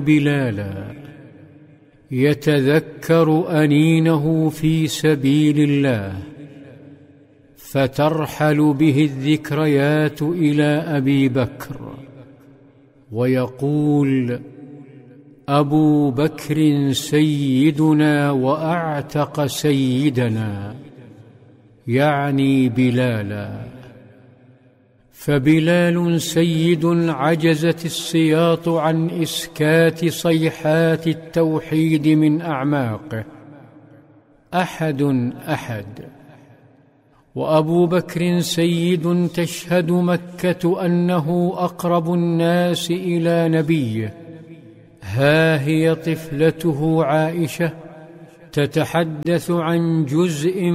بلالا يتذكر أنينه في سبيل الله، فترحل به الذكريات إلى أبي بكر ويقول: أبو بكر سيدنا وأعتق سيدنا، يعني بلالا. فبلال سيد عجزت السياط عن إسكات صيحات التوحيد من أعماقه، أحد أحد. وأبو بكر سيد تشهد مكة أنه أقرب الناس إلى نبيه، ها هي طفلته عائشة تتحدث عن جزء